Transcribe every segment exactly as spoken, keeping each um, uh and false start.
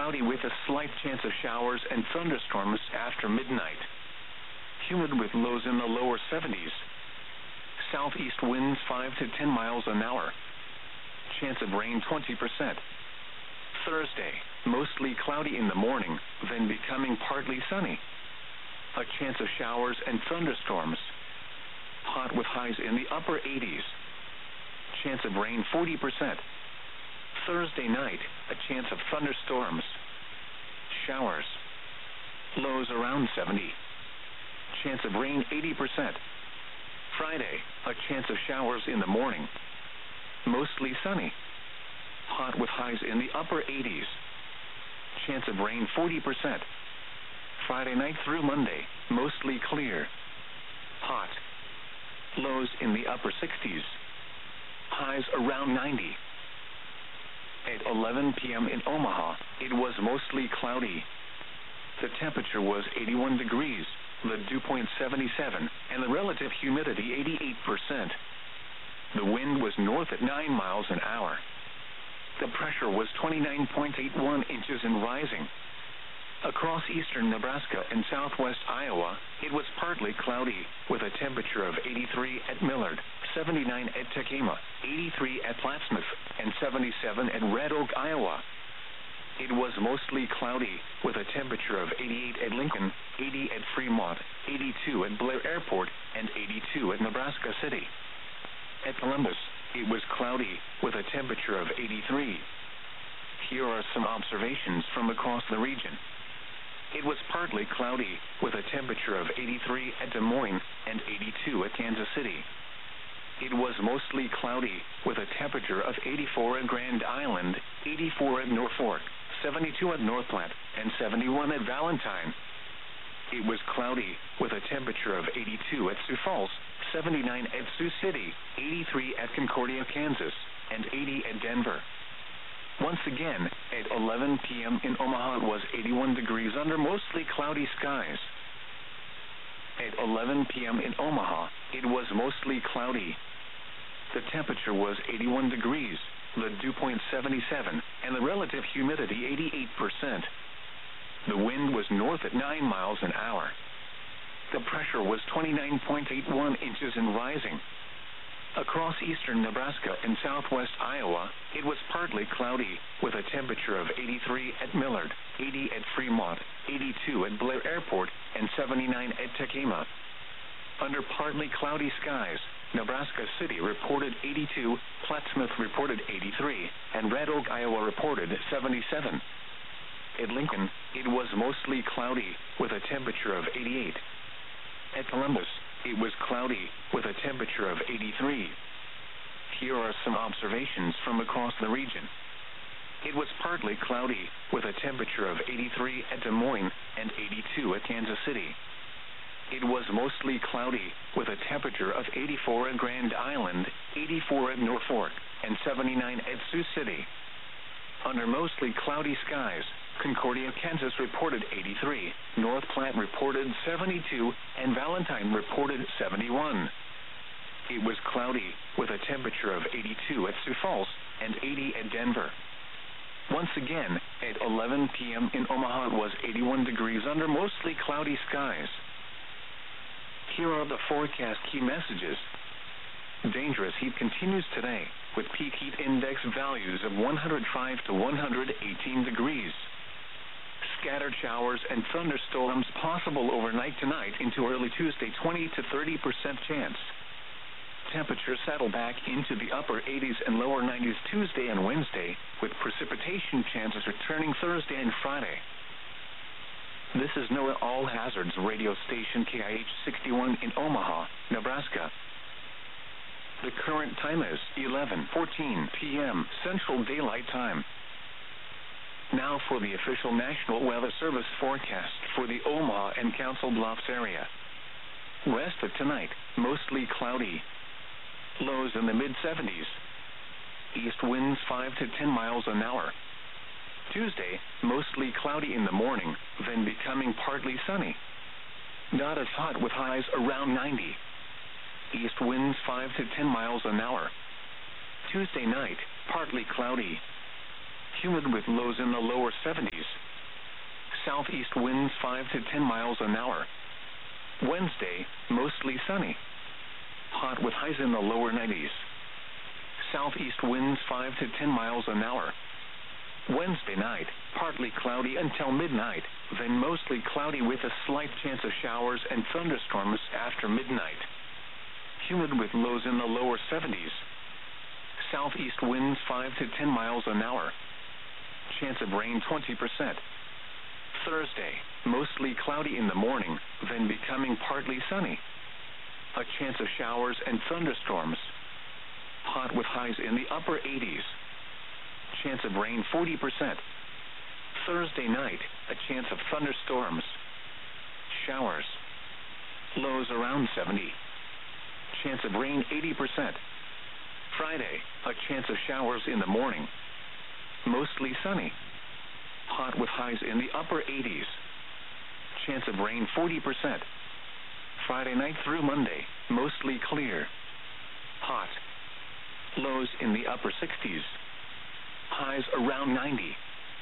cloudy with a slight chance of showers and thunderstorms after midnight. Humid with lows in the lower seventies. Southeast winds five to ten miles an hour. Chance of rain twenty percent. Thursday, mostly cloudy in the morning, then becoming partly sunny. A chance of showers and thunderstorms. Hot with highs in the upper eighties. Chance of rain forty percent. Thursday night, a chance of thunderstorms. Showers. Lows around seventy. Chance of rain eighty percent. Friday, a chance of showers in the morning. Mostly sunny. Hot with highs in the upper eighties. Chance of rain forty percent. Friday night through Monday, mostly clear. Hot. Lows in the upper sixties. Highs around ninety. At eleven p.m. in Omaha, it was mostly cloudy. The temperature was eighty-one degrees, the dew point seventy-seven, and the relative humidity eighty-eight percent. The wind was north at nine miles an hour. The pressure was twenty-nine point eight one inches and rising. Across eastern Nebraska and southwest Iowa, it was partly cloudy, with a temperature of eighty-three at Millard, seventy-nine at Tekamah, eighty-three at Plattsmouth, and seventy-seven at Red Oak, Iowa. It was mostly cloudy, with a temperature of eighty-eight at Lincoln, eighty at Fremont, eighty-two at Blair Airport, and eighty-two at Nebraska City. At Columbus, it was cloudy, with a temperature of eighty-three. Here are some observations from across the region. It was partly cloudy, with a temperature of eighty-three at Des Moines and eighty-two at Kansas City. It was mostly cloudy, with a temperature of eighty-four at Grand Island, eighty-four at Norfolk, seventy-two at North Platte, and seventy-one at Valentine. It was cloudy, with a temperature of eighty-two at Sioux Falls, seventy-nine at Sioux City, eighty-three at Concordia, Kansas, and eighty at Denver. Once again, at eleven p.m. in Omaha it was eighty-one degrees under mostly cloudy skies. At eleven p.m. in Omaha, it was mostly cloudy. The temperature was eighty-one degrees, the dew point seventy-seven, and the relative humidity eighty-eight percent. The wind was north at nine miles an hour. The pressure was twenty-nine point eight one inches and rising. Across eastern Nebraska and southwest Iowa, it was partly cloudy, with a temperature of eighty-three at Millard, eighty at Fremont, eighty-two at Blair Airport, and seventy-nine at Tekamah. Under partly cloudy skies, Nebraska City reported eighty-two, Plattsmouth reported eighty-three, and Red Oak, Iowa reported seventy-seven. At Lincoln, it was mostly cloudy, with a temperature of eighty-eight. At Columbus, it was cloudy, with a temperature of eighty-three. Here are some observations from across the region. It was partly cloudy, with a temperature of eighty-three at Des Moines and eighty-two at Kansas City. It was mostly cloudy, with a temperature of eighty-four at Grand Island, eighty-four at Norfolk, and seventy-nine at Sioux City. Under mostly cloudy skies, Concordia, Kansas reported eighty-three, North Platte reported seventy-two, and Valentine reported seventy-one. It was cloudy, with a temperature of eighty-two at Sioux Falls and eighty at Denver. Once again, at eleven p.m. in Omaha it was eighty-one degrees under mostly cloudy skies. Here are the forecast key messages. Dangerous heat continues today, with peak heat index values of one hundred five to one hundred eighteen degrees. Scattered showers and thunderstorms possible overnight tonight into early Tuesday, twenty to thirty percent chance. Temperatures settle back into the upper eighties and lower nineties Tuesday and Wednesday, with precipitation chances returning Thursday and Friday. This is NOAA All Hazards radio station K I H sixty-one in Omaha, Nebraska. The current time is eleven fourteen p.m. Central Daylight Time. Now for the official National Weather Service forecast for the Omaha and Council Bluffs area. Rest of tonight, mostly cloudy. Lows in the mid seventies. East winds five to ten miles an hour. Tuesday, mostly cloudy in the morning, then becoming partly sunny. Not as hot with highs around ninety. East winds five to ten miles an hour. Tuesday night, partly cloudy. Humid with lows in the lower seventies. Southeast winds five to ten miles an hour. Wednesday, mostly sunny. Hot with highs in the lower nineties. Southeast winds five to ten miles an hour. Wednesday night, partly cloudy until midnight, then mostly cloudy with a slight chance of showers and thunderstorms after midnight. Humid with lows in the lower seventies. Southeast winds five to ten miles an hour. Chance of rain twenty percent. Thursday, mostly cloudy in the morning, then becoming partly sunny. A chance of showers and thunderstorms. Hot with highs in the upper eighties. Chance of rain forty percent. Thursday night, a chance of thunderstorms. Showers. Lows around seventy. Chance of rain eighty percent. Friday, a chance of showers in the morning. Mostly sunny. Hot with highs in the upper eighties. Chance of rain forty percent. Friday night through Monday, mostly clear. Hot. Lows in the upper sixties. Highs around ninety.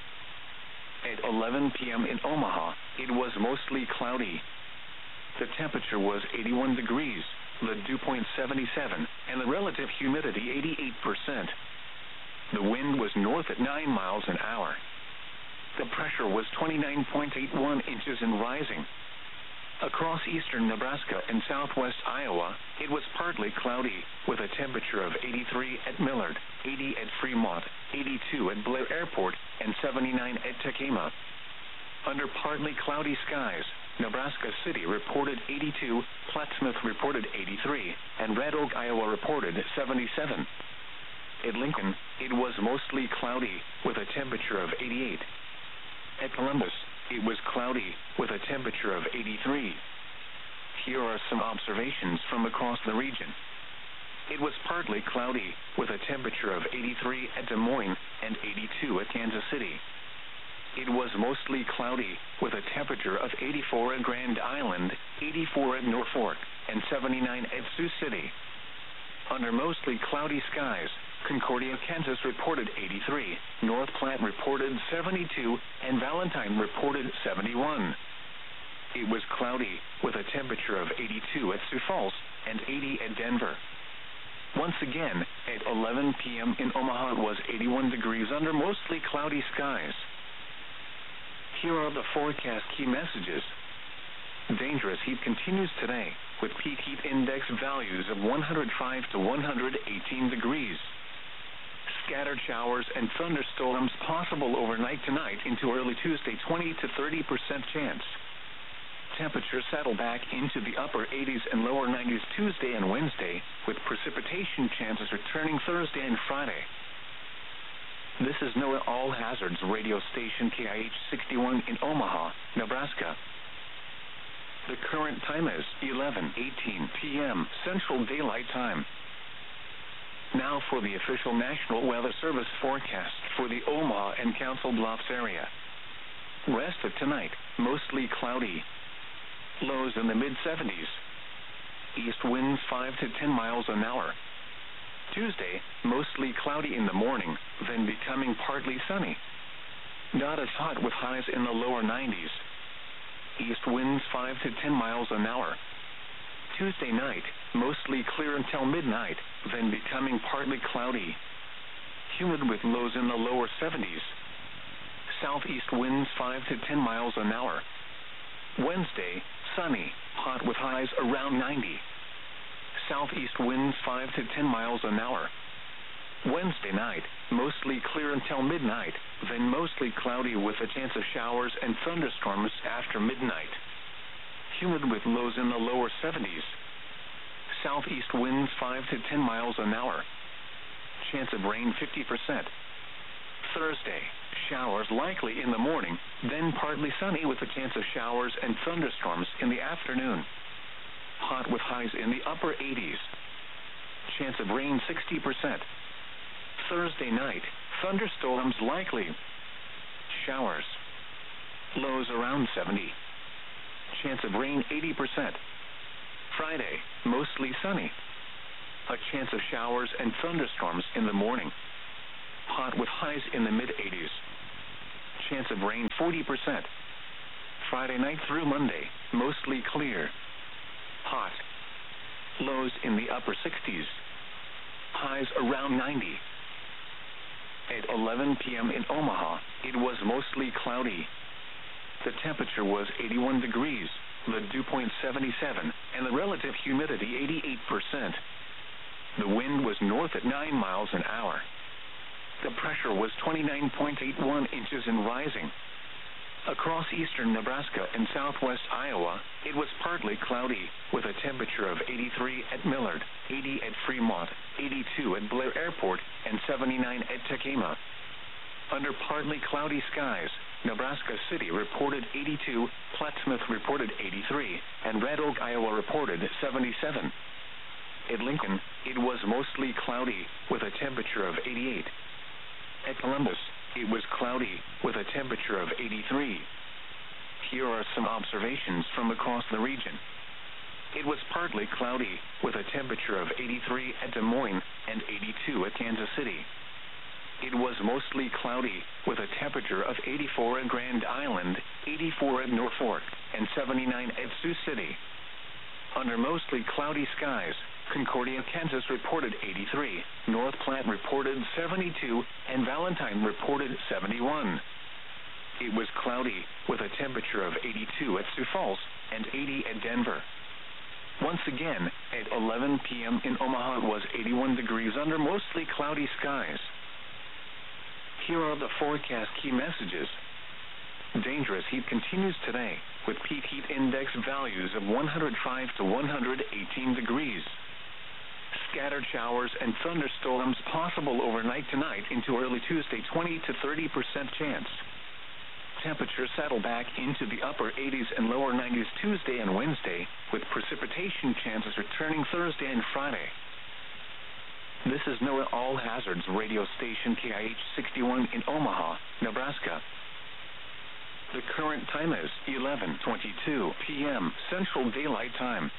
At eleven p.m. in Omaha, it was mostly cloudy. The temperature was eighty-one degrees, the dew point seventy-seven, and the relative humidity eighty-eight percent. The wind was north at nine miles an hour. The pressure was twenty-nine point eight one inches and rising. Across eastern Nebraska and southwest Iowa, it was partly cloudy, with a temperature of eighty-three at Millard, eighty at Fremont, eighty-two at Blair Airport, and seventy-nine at Tacoma. Under partly cloudy skies, Nebraska City reported eighty-two, Plattsmouth reported eighty-three, and Red Oak, Iowa reported seventy-seven. At Lincoln, it was mostly cloudy, with a temperature of eighty-eight. At Columbus, it was cloudy, with a temperature of eighty-three. Here are some observations from across the region. It was partly cloudy, with a temperature of eighty-three at Des Moines and eighty-two at Kansas City. It was mostly cloudy, with a temperature of eighty-four at Grand Island, eighty-four at Norfolk, and seventy-nine at Sioux City. Under mostly cloudy skies, Concordia, Kansas reported eighty-three, North Platte reported seventy-two, and Valentine reported seventy-one. It was cloudy, with a temperature of eighty-two at Sioux Falls and eighty at Denver. Once again, at eleven p.m. in Omaha, it was eighty-one degrees under mostly cloudy skies. Here are the forecast key messages. Dangerous heat continues today, with peak heat index values of one hundred five to one hundred eighteen degrees. Scattered showers and thunderstorms possible overnight tonight into early Tuesday, twenty to thirty percent chance. Temperatures settle back into the upper eighties and lower nineties Tuesday and Wednesday, with precipitation chances returning Thursday and Friday. This is NOAA All Hazards radio station K I H sixty-one in Omaha, Nebraska. The current time is eleven eighteen p.m. Central Daylight Time. Now for the official National Weather Service forecast for the Omaha and Council Bluffs area. Rest of tonight, mostly cloudy. Lows in the mid seventies. East winds five to ten miles an hour. Tuesday, mostly cloudy in the morning, then becoming partly sunny. Not as hot with highs in the lower nineties. East winds five to ten miles an hour. Tuesday night, mostly clear until midnight, then becoming partly cloudy. Humid with lows in the lower seventies. Southeast winds five to ten miles an hour. Wednesday, sunny, hot with highs around ninety. Southeast winds five to ten miles an hour. Wednesday night, mostly clear until midnight, then mostly cloudy with a chance of showers and thunderstorms after midnight. Humid with lows in the lower seventies. Southeast winds five to ten miles an hour. Chance of rain fifty percent. Thursday, showers likely in the morning, then partly sunny with a chance of showers and thunderstorms in the afternoon. Hot with highs in the upper eighties. Chance of rain sixty percent. Thursday night, thunderstorms likely. Showers. Lows around seventy. Chance of rain eighty percent. Friday, mostly sunny. A chance of showers and thunderstorms in the morning. hot with highs in the mid eighties. Chance of rain forty percent. Friday night through Monday, mostly clear. Hot. Lows in the upper sixties. Highs around ninety. At eleven p.m. in Omaha, it was mostly cloudy. The temperature was eighty-one degrees, the dew point seventy-seven, and the relative humidity eighty-eight percent. The wind was north at nine miles an hour. The pressure was twenty-nine point eight one inches and rising. Across eastern Nebraska and southwest Iowa, it was partly cloudy, with a temperature of eighty-three at Millard, eighty at Fremont, eighty-two at Blair Airport, and seventy-nine at Takema. Under partly cloudy skies, Nebraska City reported eighty-two, Plattsmouth reported eighty-three, and Red Oak, Iowa reported seventy-seven. At Lincoln, it was mostly cloudy, with a temperature of eighty-eight. At Columbus, it was cloudy, with a temperature of eighty-three. Here are some observations from across the region. It was partly cloudy, with a temperature of eighty-three at Des Moines and eighty-two at Kansas City. It was mostly cloudy, with a temperature of eighty-four at Grand Island, eighty-four at Norfolk, and seventy-nine at Sioux City. Under mostly cloudy skies, Concordia, Kansas reported eighty-three, North Platte reported seventy-two, and Valentine reported seventy-one. It was cloudy, with a temperature of eighty-two at Sioux Falls and eighty at Denver. Once again, at eleven p.m. in Omaha, it was eighty-one degrees under mostly cloudy skies. Here are the forecast key messages. Dangerous heat continues today, with peak heat index values of one hundred five to one hundred eighteen degrees. Scattered showers and thunderstorms possible overnight tonight into early Tuesday, twenty to thirty percent chance. Temperatures settle back into the upper eighties and lower nineties Tuesday and Wednesday, with precipitation chances returning Thursday and Friday. This is NOAA All Hazards radio station K I H sixty-one in Omaha, Nebraska. The current time is eleven twenty-two p.m. Central Daylight Time.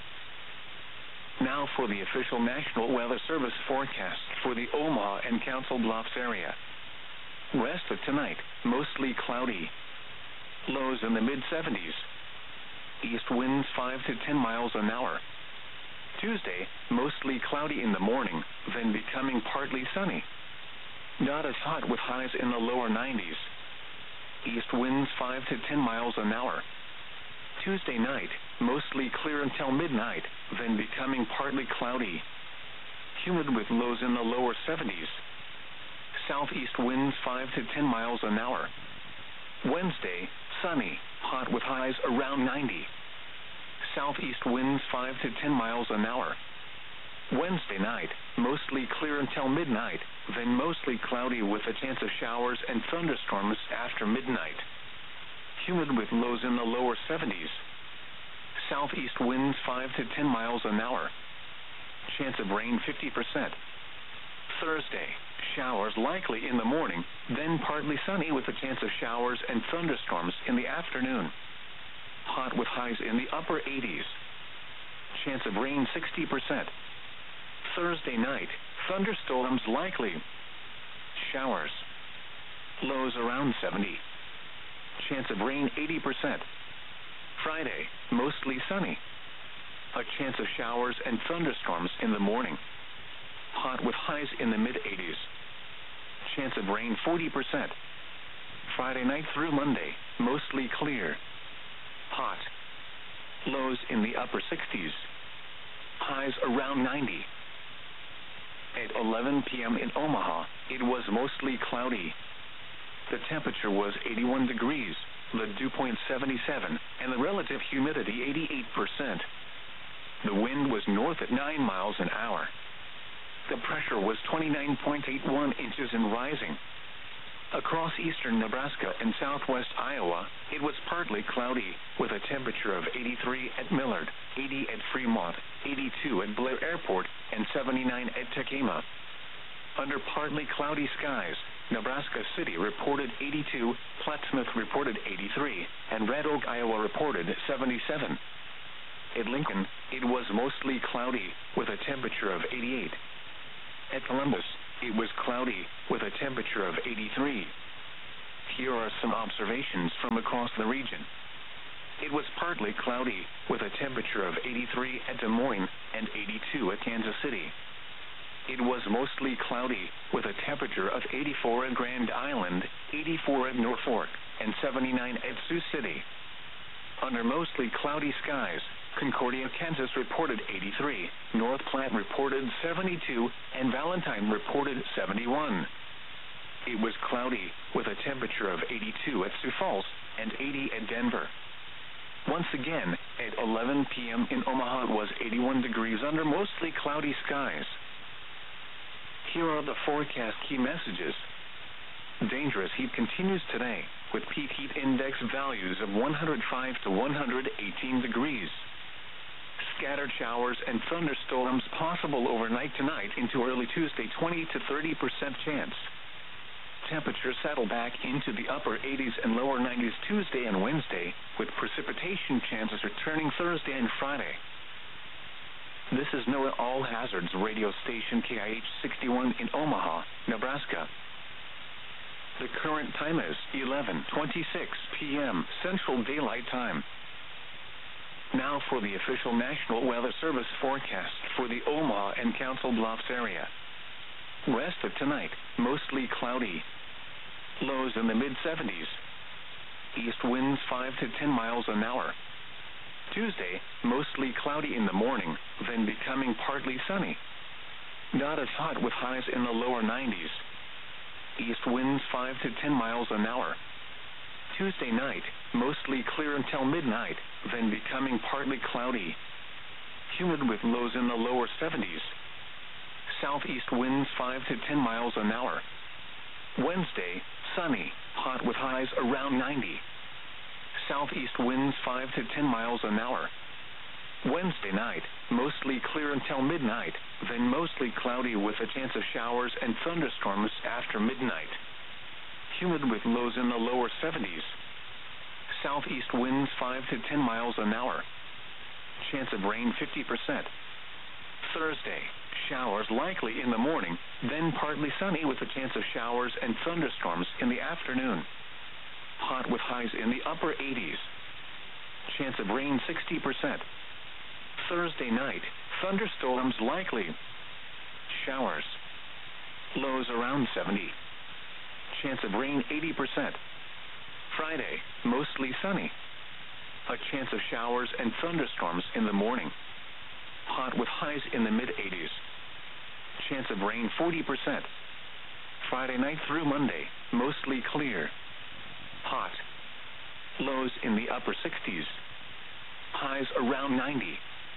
Now for the official National Weather Service forecast for the Omaha and Council Bluffs area. Rest of tonight, mostly cloudy. Lows in the mid seventies. East winds five to ten miles an hour. Tuesday, mostly cloudy in the morning, then becoming partly sunny. Not as hot with highs in the lower nineties. East winds five to ten miles an hour. Tuesday night, mostly clear until midnight, then becoming partly cloudy. Humid with lows in the lower seventies. Southeast winds five to ten miles an hour. Wednesday, sunny, hot with highs around ninety. Southeast winds five to ten miles an hour. Wednesday night, mostly clear until midnight, then mostly cloudy with a chance of showers and thunderstorms after midnight. Humid with lows in the lower seventies. Southeast winds five to ten miles an hour. Chance of rain fifty percent. Thursday, showers likely in the morning, then partly sunny with a chance of showers and thunderstorms in the afternoon. Hot with highs in the upper eighties. Chance of rain sixty percent. Thursday night, thunderstorms likely. Showers. Lows around seventy. Chance of rain eighty percent. Friday, mostly sunny. A chance of showers and thunderstorms in the morning. Hot with highs in the mid eighties. Chance of rain forty percent. Friday night through Monday, mostly clear. Hot. Lows in the upper sixties. Highs around ninety. At eleven p.m. in Omaha, it was mostly cloudy. The temperature was eighty-one degrees, the dew point seventy-seven, and the relative humidity eighty-eight percent. The wind was north at nine miles an hour. The pressure was twenty-nine point eight one inches and rising. Across eastern Nebraska and southwest Iowa, it was partly cloudy, with a temperature of eighty-three at Millard, eighty at Fremont, eighty-two at Blair Airport, and seventy-nine at Takema. Under partly cloudy skies, Nebraska City reported eighty-two, Plattsmouth reported eighty-three, and Red Oak, Iowa reported seventy-seven. At Lincoln, it was mostly cloudy, with a temperature of eighty-eight. At Columbus, It was cloudy, with a temperature of eighty-three. Here are some observations from across the region. It was partly cloudy, with a temperature of eighty-three at Des Moines and eighty-two at Kansas City. It was mostly cloudy, with a temperature of eighty-four at Grand Island, eighty-four at Norfolk, and seventy-nine at Sioux City. Under mostly cloudy skies, Concordia, Kansas reported eighty-three, North Platte reported seventy-two, and Valentine reported seventy-one. It was cloudy, with a temperature of eighty-two at Sioux Falls and eighty at Denver. Once again, at eleven p m in Omaha it was eighty-one degrees under mostly cloudy skies. Here are the forecast key messages. Dangerous heat continues today, with peak heat index values of one hundred five to one hundred eighteen degrees. Scattered showers and thunderstorms possible overnight tonight into early Tuesday, twenty to thirty percent chance. Temperatures settle back into the upper eighties and lower nineties Tuesday and Wednesday, with precipitation chances returning Thursday and Friday. This is NOAA All Hazards radio station K I H sixty-one in Omaha, Nebraska. The current time is eleven twenty-six p m Central Daylight Time. Now for the official National Weather Service forecast for the Omaha and Council Bluffs area. Rest of tonight, mostly cloudy. Lows in the mid seventies. East winds five to ten miles an hour. Tuesday, mostly cloudy in the morning, then becoming partly sunny. Not as hot with highs in the lower nineties. East winds five to ten miles an hour. Tuesday night, mostly clear until midnight, then becoming partly cloudy. Humid with lows in the lower seventies. Southeast winds five to ten miles an hour. Wednesday, sunny, hot with highs around ninety. Southeast winds five to ten miles an hour. Wednesday night, mostly clear until midnight, then mostly cloudy with a chance of showers and thunderstorms after midnight. Humid with lows in the lower seventies. Southeast winds five to ten miles an hour. Chance of rain fifty percent. Thursday, showers likely in the morning, then partly sunny with a chance of showers and thunderstorms in the afternoon. Hot with highs in the upper eighties. Chance of rain sixty percent. Thursday night, thunderstorms likely. Showers. Lows around seventy. Chance of rain eighty percent. Friday, mostly sunny. A chance of showers and thunderstorms in the morning. Hot with highs in the mid eighties. Chance of rain forty percent. Friday night through Monday, mostly clear. Hot. Lows in the upper sixties. Highs around ninety.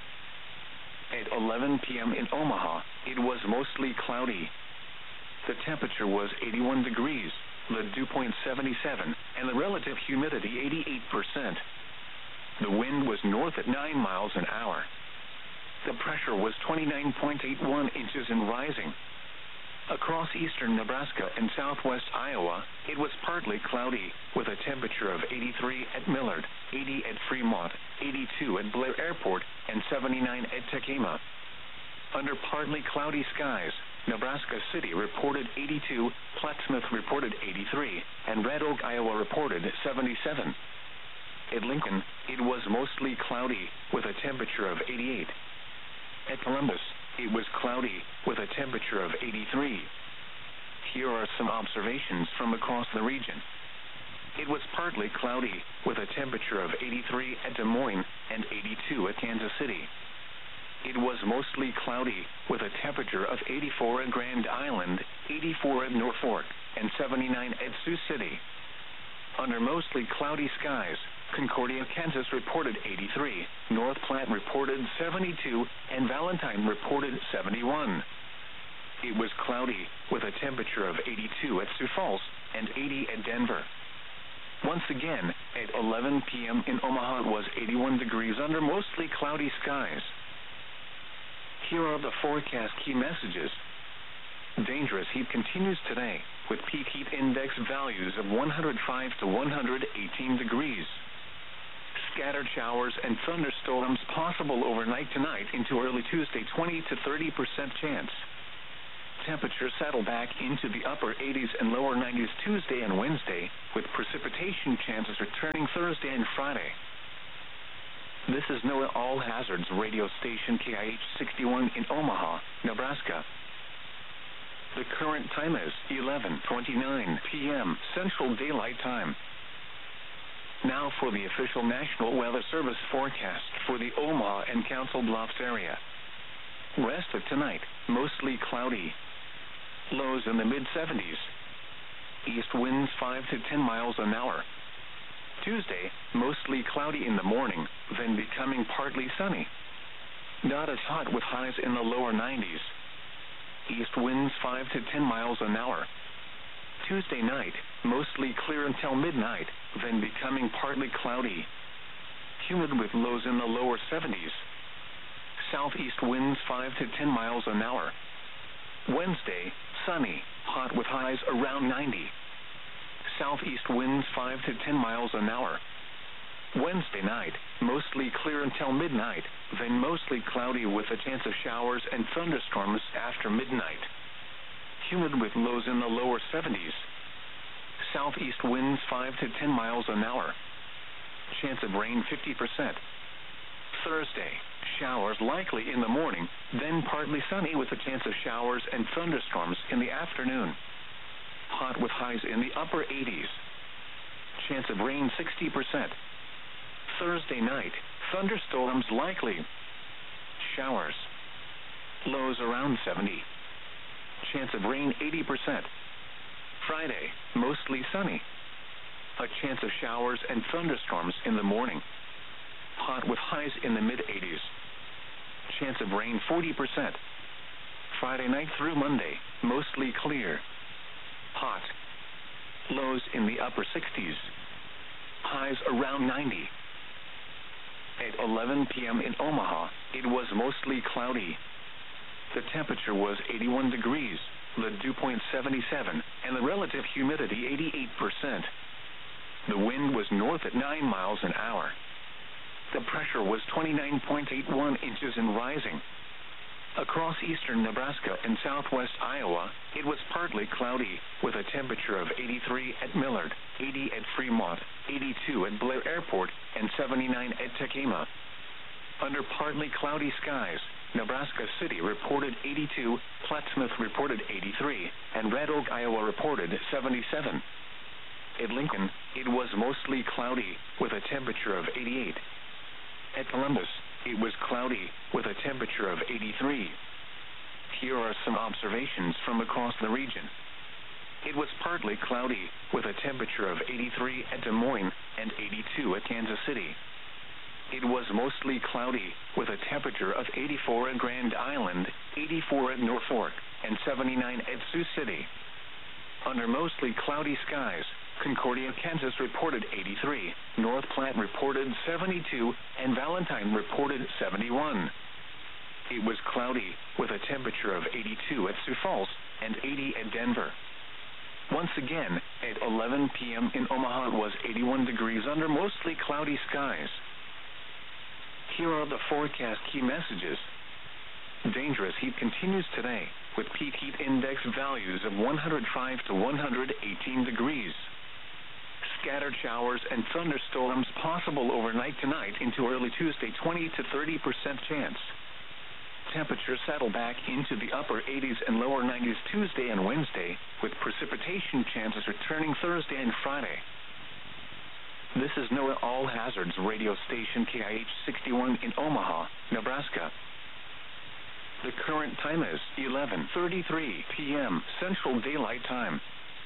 At eleven p m in Omaha, it was mostly cloudy. The temperature was eighty-one degrees, the dew point seventy-seven, and the relative humidity eighty-eight percent. The wind was north at nine miles an hour. The pressure was twenty-nine point eight one inches and rising. Across eastern Nebraska and southwest Iowa, it was partly cloudy, with a temperature of eighty-three at Millard, eighty at Fremont, eighty-two at Blair Airport, and seventy-nine at Tekema. Under partly cloudy skies, Nebraska City reported eighty-two, Plattsmouth reported eighty-three, and Red Oak, Iowa reported seventy-seven. At Lincoln, it was mostly cloudy, with a temperature of eighty-eight. At Columbus, it was cloudy, with a temperature of eighty-three. Here are some observations from across the region. It was partly cloudy, with a temperature of eighty-three at Des Moines and eighty-two at Kansas City. It was mostly cloudy, with a temperature of eighty-four at Grand Island, eighty-four at Norfolk, and seventy-nine at Sioux City. Under mostly cloudy skies, Concordia, Kansas reported eighty-three, North Platte reported seventy-two, and Valentine reported seventy-one. It was cloudy, with a temperature of eighty-two at Sioux Falls and eighty at Denver. Once again, at eleven p m in Omaha it was eighty-one degrees under mostly cloudy skies. Here are the forecast key messages. Dangerous heat continues today, with peak heat index values of one hundred five to one hundred eighteen degrees. Scattered showers and thunderstorms possible overnight tonight into early Tuesday, twenty to thirty percent chance. Temperatures settle back into the upper eighties and lower nineties Tuesday and Wednesday, with precipitation chances returning Thursday and Friday. This is NOAA All Hazards radio station K I H sixty-one in Omaha, Nebraska. The current time is eleven twenty-nine p m Central Daylight Time. Now for the official National Weather Service forecast for the Omaha and Council Bluffs area. Rest of tonight, mostly cloudy. Lows in the mid seventies. East winds five to ten miles an hour. Tuesday, mostly cloudy in the morning, then becoming partly sunny. Not as hot with highs in the lower nineties. East winds five to ten miles an hour. Tuesday night, mostly clear until midnight, then becoming partly cloudy. Humid with lows in the lower seventies. Southeast winds five to ten miles an hour. Wednesday, sunny, hot with highs around ninety. Southeast winds five to ten miles an hour. Wednesday night, mostly clear until midnight, then mostly cloudy with a chance of showers and thunderstorms after midnight. Humid with lows in the lower seventies. Southeast winds five to ten miles an hour. Chance of rain fifty percent. Thursday, showers likely in the morning, then partly sunny with a chance of showers and thunderstorms in the afternoon. Hot with highs in the upper eighties. Chance of rain sixty percent. Thursday night, thunderstorms likely. Showers. Lows around seventy. Chance of rain eighty percent. Friday, mostly sunny. A chance of showers and thunderstorms in the morning. Hot with highs in the mid eighties. Chance of rain forty percent. Friday night through Monday, mostly clear. Hot. Lows in the upper sixties. Highs around ninety. At eleven p m in Omaha, it was mostly cloudy. The temperature was eighty-one degrees, the dew point seventy-seven, and the relative humidity eighty-eight percent. The wind was north at nine miles an hour. The pressure was twenty-nine point eight one inches and rising. Across eastern Nebraska and southwest Iowa, it was partly cloudy, with a temperature of eighty-three at Millard, eighty at Fremont, eighty-two at Blair Airport, and seventy-nine at Tekema. Under partly cloudy skies, Nebraska City reported eighty-two, Plattsmouth reported eighty-three, and Red Oak, Iowa reported seventy-seven. At Lincoln, it was mostly cloudy, with a temperature of eighty-eight. At Columbus, it was cloudy, with a temperature of eighty-three. Here are some observations from across the region. It was partly cloudy, with a temperature of eighty-three at Des Moines and eighty-two at Kansas City. It was mostly cloudy, with a temperature of eighty-four at Grand Island, eighty-four at Norfolk, and seventy-nine at Sioux City. Under mostly cloudy skies, Concordia, Kansas reported eighty-three, North Platte reported seventy-two, and Valentine reported seventy-one. It was cloudy, with a temperature of eighty-two at Sioux Falls and eighty at Denver. Once again, at eleven p m in Omaha it was eighty-one degrees under mostly cloudy skies. Here are the forecast key messages. Dangerous heat continues today, with peak heat index values of one hundred five to one hundred eighteen degrees. Scattered showers and thunderstorms possible overnight tonight into early Tuesday, twenty to thirty percent chance. Temperatures settle back into the upper eighties and lower nineties Tuesday and Wednesday, with precipitation chances returning Thursday and Friday. This is NOAA All Hazards radio station K I H sixty-one in Omaha, Nebraska. The current time is eleven thirty-three p m Central Daylight Time.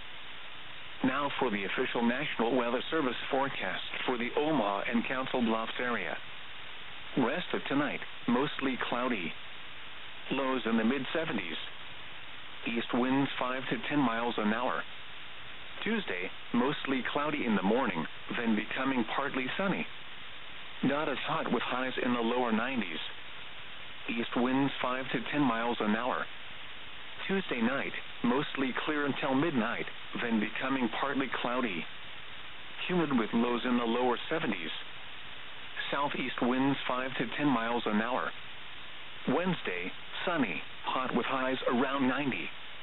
Now for the official National Weather Service forecast for the Omaha and Council Bluffs area. Rest of tonight, mostly cloudy. Lows in the mid seventies. East winds five to ten miles an hour. Tuesday, mostly cloudy in the morning, then becoming partly sunny. Not as hot with highs in the lower nineties. East winds five to ten miles an hour. Tuesday night, mostly clear until midnight, then becoming partly cloudy. Humid with lows in the lower seventies. Southeast winds five to ten miles an hour. Wednesday, sunny, hot with highs around ninety.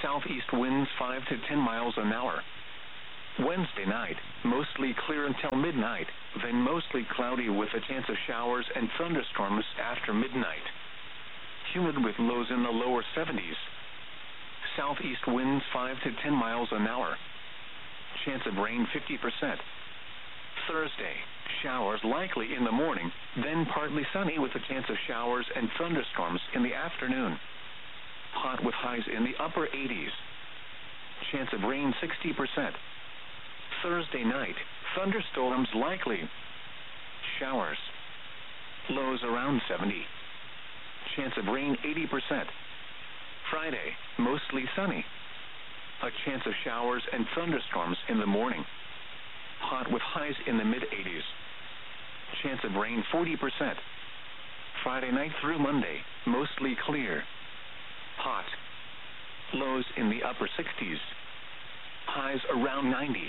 Southeast winds five to ten miles an hour. Wednesday night, mostly clear until midnight, then mostly cloudy with a chance of showers and thunderstorms after midnight. Humid with lows in the lower seventies. Southeast winds five to ten miles an hour. Chance of rain fifty percent. Thursday, showers likely in the morning, then partly sunny with a chance of showers and thunderstorms in the afternoon. Hot with highs in the upper eighties. Chance of rain sixty percent. Thursday night, thunderstorms likely. Showers. Lows around seventy. Chance of rain eighty percent. Friday, mostly sunny. A chance of showers and thunderstorms in the morning. Hot with highs in the mid-eighties. Chance of rain forty percent. Friday night through Monday, mostly clear. Hot. Lows in the upper sixties. Highs around ninety.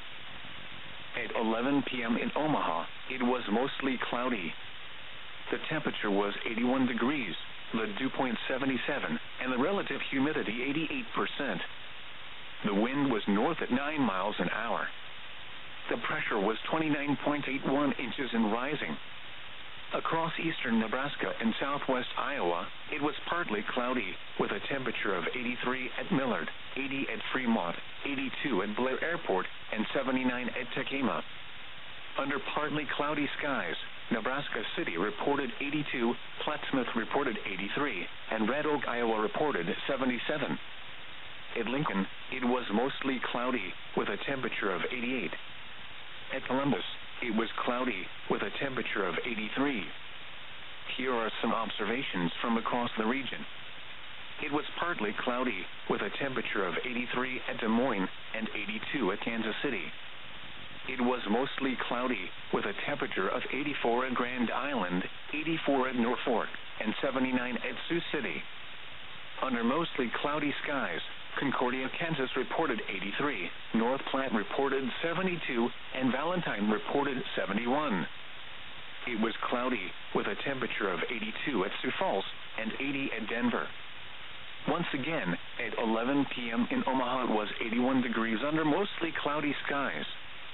At eleven p.m. in Omaha, it was mostly cloudy. The temperature was eighty-one degrees, the dew point seventy-seven, and the relative humidity eighty-eight percent. The wind was north at nine miles an hour. The pressure was twenty-nine point eight one inches and rising. Across eastern Nebraska and southwest Iowa, it was partly cloudy, with a temperature of eighty-three at Millard, eighty at Fremont, eighty-two at Blair Airport, and seventy-nine at Tekema. Under partly cloudy skies, Nebraska City reported eighty-two, Plattsmouth reported eighty-three, and Red Oak, Iowa reported seventy-seven. At Lincoln, it was mostly cloudy, with a temperature of eighty-eight. At Columbus, it was cloudy, with a temperature of eighty-three. Here are some observations from across the region. It was partly cloudy, with a temperature of eighty-three at Des Moines and eighty-two at Kansas City. It was mostly cloudy, with a temperature of eighty-four at Grand Island, eighty-four at Norfolk, and seventy-nine at Sioux City. Under mostly cloudy skies, Concordia, Kansas reported eighty-three, North Platte reported seventy-two, and Valentine reported seventy-one. It was cloudy, with a temperature of eighty-two at Sioux Falls and eighty at Denver. Once again, at eleven p.m. in Omaha, it was eighty-one degrees under mostly cloudy skies.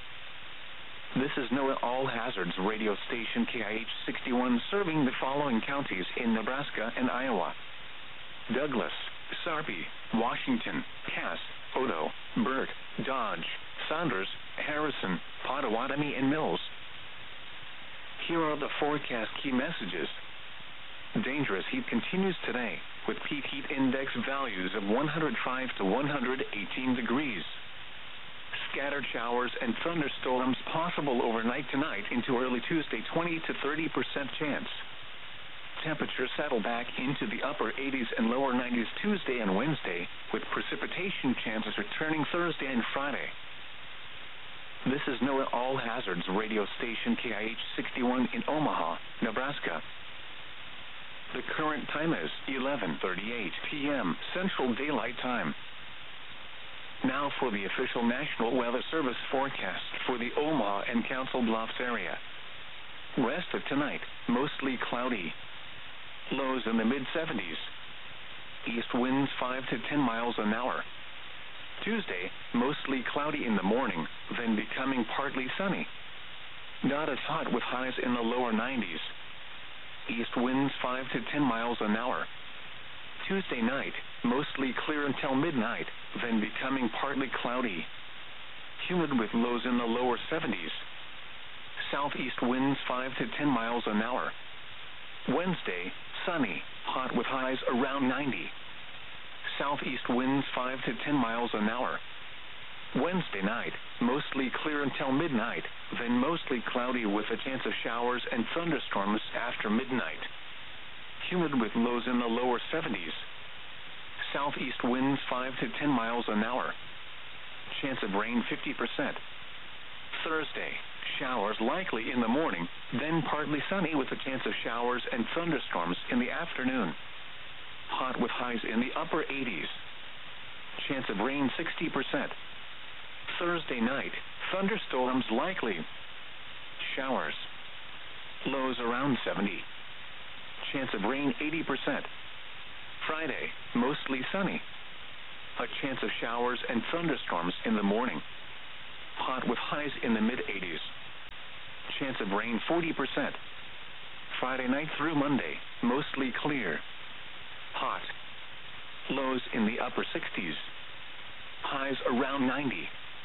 This is NOAA All Hazards radio station K I H sixty-one, serving the following counties in Nebraska and Iowa: Douglas, Sarpy, Washington, Cass, Odo, Burt, Dodge, Saunders, Harrison, Pottawatomie, and Mills. Here are the forecast key messages. Dangerous heat continues today, with peak heat index values of one hundred five to one hundred eighteen degrees. Scattered showers and thunderstorms possible overnight tonight into early Tuesday, twenty to thirty percent chance. Temperatures settle back into the upper eighties and lower nineties Tuesday and Wednesday, with precipitation chances returning Thursday and Friday. This is NOAA All Hazards radio station K I H sixty-one in Omaha, Nebraska. The current time is eleven thirty-eight p.m. Central Daylight Time. Now for the official National Weather Service forecast for the Omaha and Council Bluffs area. Rest of tonight, mostly cloudy. Lows in the mid-seventies. East winds five to ten miles an hour. Tuesday, mostly cloudy in the morning, then becoming partly sunny. Not as hot with highs in the lower nineties. East winds five to ten miles an hour. Tuesday night, mostly clear until midnight, then becoming partly cloudy. Humid with lows in the lower seventies. Southeast winds five to ten miles an hour. Wednesday, sunny, hot with highs around ninety. Southeast winds five to ten miles an hour. Wednesday night, mostly clear until midnight, then mostly cloudy with a chance of showers and thunderstorms after midnight. Humid with lows in the lower seventies. Southeast winds five to ten miles an hour. Chance of rain fifty percent. Thursday, showers likely in the morning, then partly sunny with a chance of showers and thunderstorms in the afternoon. Hot with highs in the upper eighties. Chance of rain sixty percent. Thursday night, thunderstorms likely. Showers. Lows around seventy. Chance of rain eighty percent. Friday, mostly sunny. A chance of showers and thunderstorms in the morning. Hot with highs in the mid eighties. Chance of rain forty percent. Friday night through Monday, mostly clear. Hot. Lows in the upper sixties. Highs around ninety.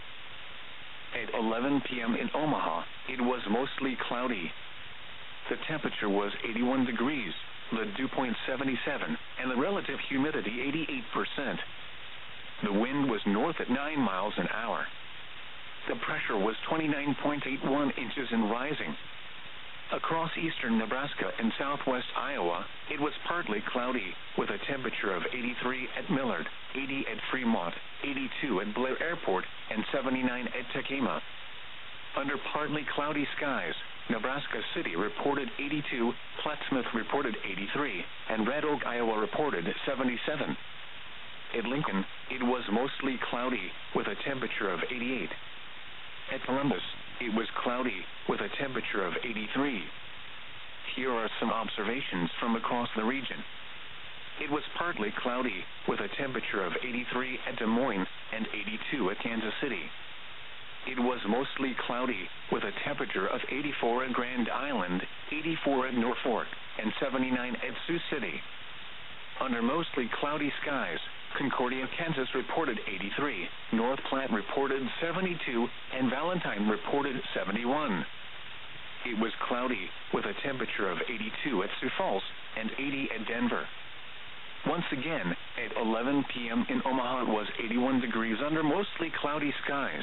At eleven p.m. in Omaha, it was mostly cloudy. The temperature was eighty-one degrees, the dew point seventy-seven, and the relative humidity eighty-eight percent. The wind was north at nine miles an hour. The pressure was twenty-nine point eight one inches and rising. Across eastern Nebraska and southwest Iowa, it was partly cloudy, with a temperature of eighty-three at Millard, eighty at Fremont, eighty-two at Blair Airport, and seventy-nine at Tekema. Under partly cloudy skies, Nebraska City reported eighty-two, Plattsmouth reported eighty-three, and Red Oak, Iowa reported seventy-seven. At Lincoln, it was mostly cloudy, with a temperature of eighty-eight. At Columbus, it was cloudy, with a temperature of eighty-three. Here are some observations from across the region. It was partly cloudy, with a temperature of eighty-three at Des Moines and eighty-two at Kansas City. It was mostly cloudy, with a temperature of eighty-four at Grand Island, eighty-four at Norfolk, and seventy-nine at Sioux City. Under mostly cloudy skies, Concordia, Kansas reported eighty-three, North Platte reported seventy-two, and Valentine reported seventy-one. It was cloudy, with a temperature of eighty-two at Sioux Falls and eighty at Denver. Once again, at eleven p.m. in Omaha it was eighty-one degrees under mostly cloudy skies.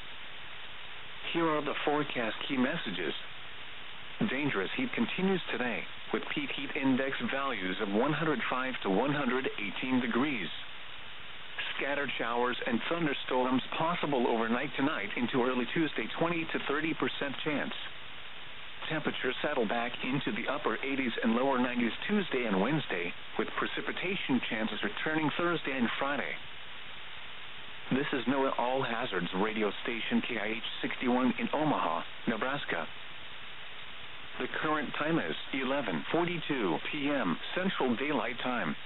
Here are the forecast key messages. Dangerous heat continues today, with peak heat index values of one hundred five to one hundred eighteen degrees. Scattered showers and thunderstorms possible overnight tonight into early Tuesday, twenty to thirty percent chance. Temperatures settle back into the upper eighties and lower nineties Tuesday and Wednesday, with precipitation chances returning Thursday and Friday. This is NOAA All Hazards radio station K I H sixty-one in Omaha, Nebraska. The current time is eleven forty-two p.m. Central Daylight Time.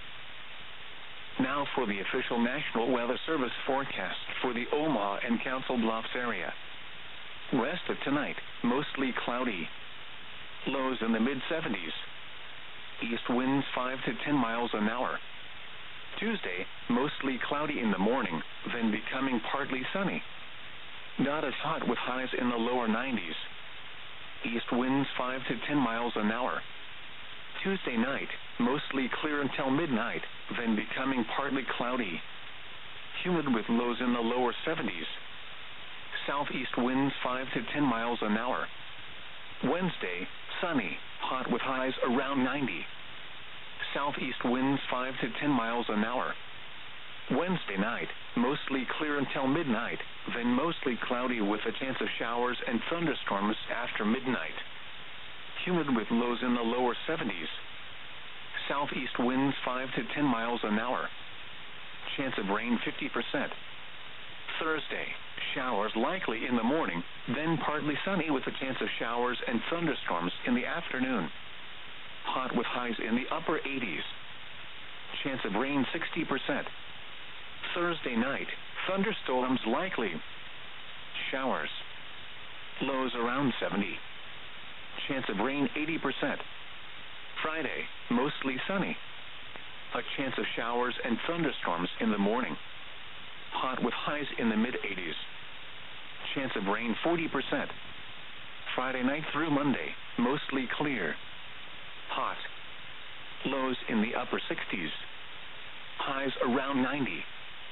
Now for the official National Weather Service forecast for the Omaha and Council Bluffs area. Rest of tonight, mostly cloudy. Lows in the mid seventies. East winds five to ten miles an hour. Tuesday, mostly cloudy in the morning, then becoming partly sunny. Not as hot with highs in the lower nineties. East winds five to ten miles an hour. Tuesday night, mostly clear until midnight, then becoming partly cloudy. Humid with lows in the lower seventies. Southeast winds five to ten miles an hour. Wednesday, sunny, hot with highs around ninety. Southeast winds five to ten miles an hour. Wednesday night, mostly clear until midnight, then mostly cloudy with a chance of showers and thunderstorms after midnight. Humid with lows in the lower seventies. Southeast winds five to ten miles an hour. Chance of rain fifty percent. Thursday, showers likely in the morning, then partly sunny with a chance of showers and thunderstorms in the afternoon. Hot with highs in the upper eighties. Chance of rain sixty percent. Thursday night, thunderstorms likely. Showers. Lows around seventy. Chance of rain eighty percent. Friday, mostly sunny. A chance of showers and thunderstorms in the morning. Hot with highs in the mid eighties. Chance of rain forty percent. Friday night through Monday, mostly clear. Hot. Lows in the upper sixties. Highs around ninety.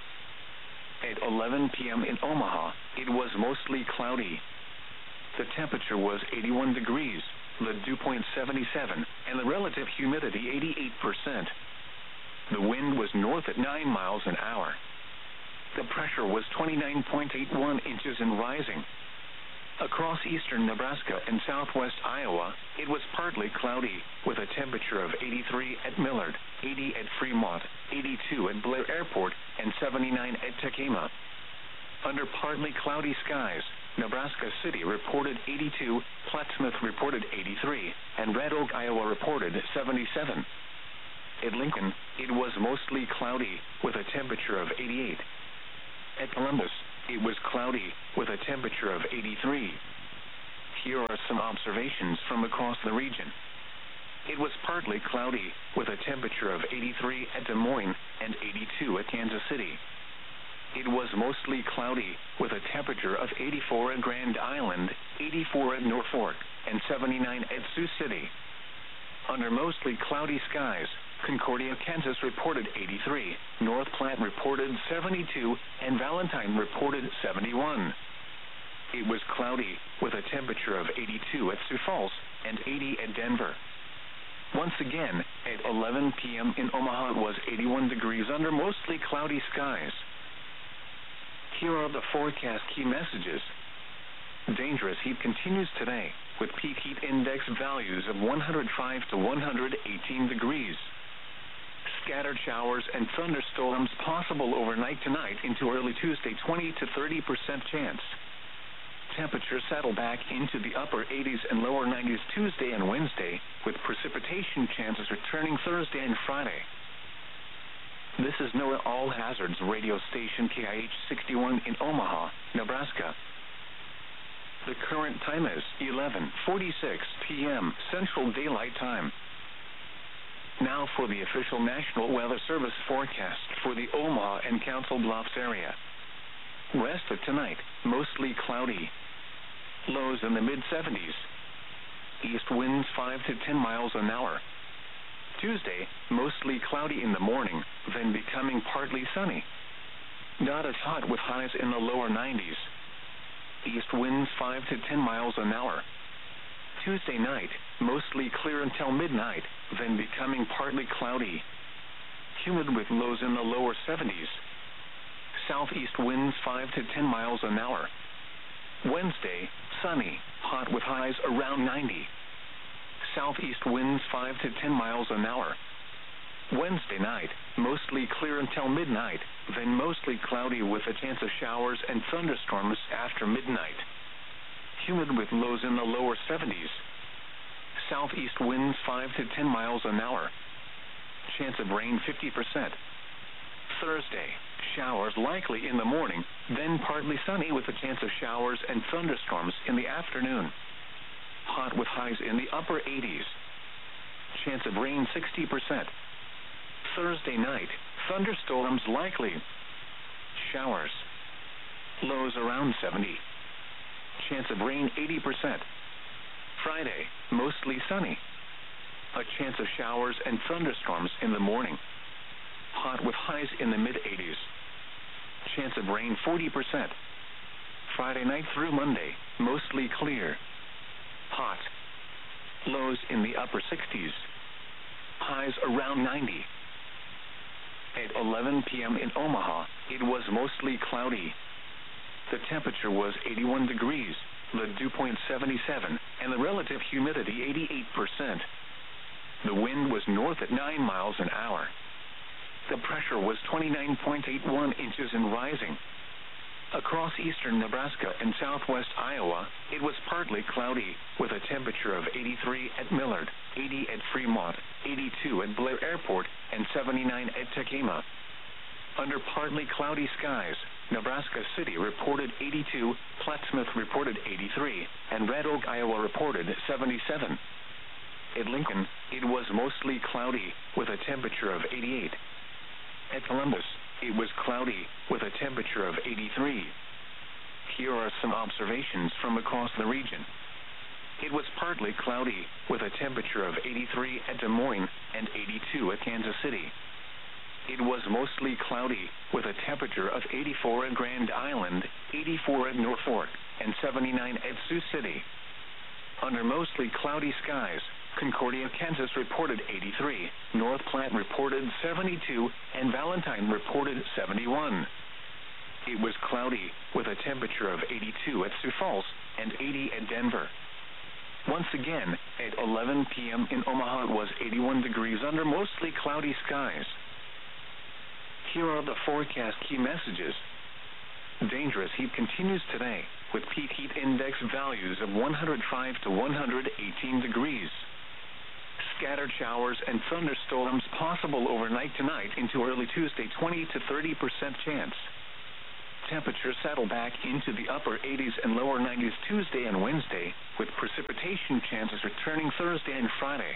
At eleven p.m. in Omaha, it was mostly cloudy. The temperature was eighty-one degrees, the dew point seventy-seven, and the relative humidity eighty-eight percent. The wind was north at nine miles an hour. The pressure was twenty-nine point eight one inches and rising. Across eastern Nebraska and southwest Iowa, it was partly cloudy, with a temperature of eighty-three at Millard, eighty at Fremont, eighty-two at Blair Airport, and seventy-nine at Tekema. Under partly cloudy skies, Nebraska City reported eighty-two, Plattsmouth reported eighty-three, and Red Oak, Iowa reported seventy-seven. At Lincoln, it was mostly cloudy, with a temperature of eighty-eight. At Columbus, it was cloudy, with a temperature of eighty-three. Here are some observations from across the region. It was partly cloudy, with a temperature of eighty-three at Des Moines and eighty-two at Kansas City. It was mostly cloudy, with a temperature of eighty-four at Grand Island, eighty-four at Norfolk, and seventy-nine at Sioux City. Under mostly cloudy skies, Concordia, Kansas reported eighty-three, North Platte reported seventy-two, and Valentine reported seventy-one. It was cloudy, with a temperature of eighty-two at Sioux Falls and eighty at Denver. Once again, at eleven p m in Omaha it was eighty-one degrees under mostly cloudy skies. Here are the forecast key messages. Dangerous heat continues today, with peak heat index values of one hundred five to one hundred eighteen degrees. Scattered showers and thunderstorms possible overnight tonight into early Tuesday, twenty to thirty percent chance. Temperatures settle back into the upper eighties and lower nineties Tuesday and Wednesday, with precipitation chances returning Thursday and Friday. This is NOAA All Hazards radio station K I H sixty-one in Omaha, Nebraska. The current time is eleven forty-six p m Central Daylight Time. Now for the official National Weather Service forecast for the Omaha and Council Bluffs area. Rest of tonight, mostly cloudy. Lows in the mid seventies. East winds five to ten miles an hour. Tuesday, mostly cloudy in the morning, then becoming partly sunny. Not as hot with highs in the lower nineties. East winds five to ten miles an hour. Tuesday night, mostly clear until midnight, then becoming partly cloudy. Humid with lows in the lower seventies. Southeast winds five to ten miles an hour. Wednesday, sunny, hot with highs around ninety. Southeast winds five to ten miles an hour. Wednesday night, mostly clear until midnight, then mostly cloudy with a chance of showers and thunderstorms after midnight. Humid with lows in the lower seventies. Southeast winds five to ten miles an hour. Chance of rain fifty percent. Thursday, showers likely in the morning, then partly sunny with a chance of showers and thunderstorms in the afternoon. Hot with highs in the upper eighties. Chance of rain sixty percent. Thursday night, thunderstorms likely. Showers. Lows around seventy. Chance of rain eighty percent. Friday, mostly sunny. A chance of showers and thunderstorms in the morning. Hot with highs in the mid eighties. Chance of rain forty percent. Friday night through Monday, mostly clear. Hot. Lows in the upper sixties. Highs around ninety. At eleven p m in Omaha, it was mostly cloudy. The temperature was eighty-one degrees, the dew point seventy-seven, and the relative humidity eighty-eight percent. The wind was north at nine miles an hour. The pressure was twenty-nine point eight one inches and rising. Across eastern Nebraska and southwest Iowa, it was partly cloudy, with a temperature of eighty-three at Millard, eighty at Fremont, eighty-two at Blair Airport, and seventy-nine at Tekema. Under partly cloudy skies, Nebraska City reported eighty-two, Plattsmouth reported eighty-three, and Red Oak, Iowa reported seventy-seven. At Lincoln, it was mostly cloudy, with a temperature of eighty-eight. At Columbus, it was cloudy, with a temperature of eighty-three. Here are some observations from across the region. It was partly cloudy, with a temperature of eighty-three at Des Moines and eighty-two at Kansas City. It was mostly cloudy, with a temperature of eighty-four at Grand Island, eighty-four at Norfolk, and seventy-nine at Sioux City. Under mostly cloudy skies, Concordia, Kansas reported eighty-three, North Platte reported seventy-two, and Valentine reported seventy-one. It was cloudy, with a temperature of eighty-two at Sioux Falls and eighty at Denver. Once again, at eleven p m in Omaha it was eighty-one degrees under mostly cloudy skies. Here are the forecast key messages. Dangerous heat continues today, with peak heat index values of one hundred five to one hundred eighteen degrees. Scattered showers and thunderstorms possible overnight tonight into early Tuesday, twenty to thirty percent chance. Temperatures settle back into the upper eighties and lower nineties Tuesday and Wednesday, with precipitation chances returning Thursday and Friday.